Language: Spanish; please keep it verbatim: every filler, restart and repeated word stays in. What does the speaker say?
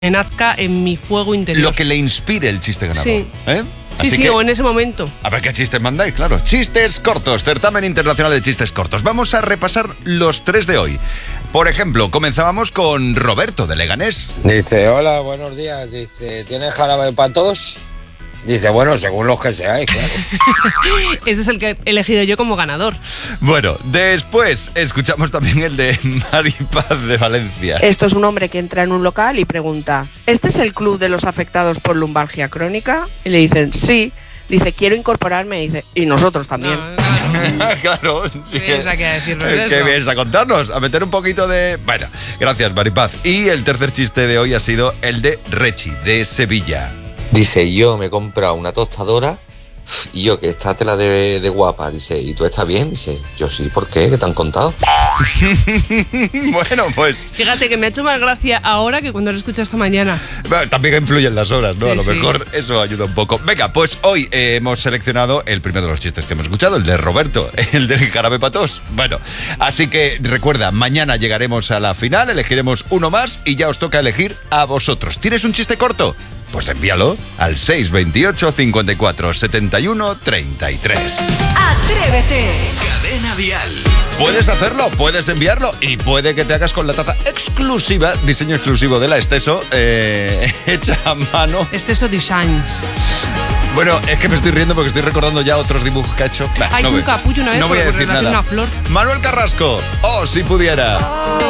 nazca en mi fuego interior. Lo que le inspire el chiste ganador. Sí. ¿Eh? Sí, Así sí, que, o en ese momento. a ver qué chistes mandáis, claro. Chistes cortos, certamen internacional de chistes cortos. Vamos a repasar los tres de hoy. Por ejemplo, comenzábamos con Roberto de Leganés. Dice, hola, buenos días. Dice, ¿tienes jarabe para tos? Dice, bueno, según los que seáis, claro. Este es el que he elegido yo como ganador. Bueno, después escuchamos también el de Maripaz de Valencia. Esto es un hombre que entra en un local y pregunta, ¿este es el club de los afectados por lumbalgia crónica? Y le dicen, sí. Dice, quiero incorporarme. Y dice, y nosotros también. No, claro. Claro. Sí, Qué bien que decirnos eh, eso. Qué bien a contarnos, a meter un poquito de... Bueno, gracias, Maripaz. Y el tercer chiste de hoy ha sido el de Rechi, de Sevilla. Dice, yo me he comprado una tostadora y yo, que esta tela de, de guapa. Dice, ¿y tú estás bien? Dice, yo sí, ¿por qué? ¿Qué te han contado? Bueno, pues... Fíjate que me ha hecho más gracia ahora que cuando lo escuché esta mañana. Bueno, también influyen las horas, ¿no? Sí, a lo sí. mejor eso ayuda un poco. Venga, pues hoy eh, hemos seleccionado el primero de los chistes que hemos escuchado, el de Roberto, el del jarabe patos. Bueno, así que recuerda, mañana llegaremos a la final, elegiremos uno más y ya os toca elegir a vosotros. ¿Tienes un chiste corto? Pues envíalo al seis veintiocho, cincuenta y cuatro, setenta y uno, treinta y tres. Atrévete. Cadena Dial. Puedes hacerlo, puedes enviarlo y puede que te hagas con la taza exclusiva, diseño exclusivo de la Esteso, eh, hecha a mano. Esteso Designs. Bueno, es que me estoy riendo porque estoy recordando ya otros dibujos que ha hecho. Bah, Hay no un voy- capullo una vez No voy a por decir relación nada. a una flor. Manuel Carrasco, oh, si pudiera.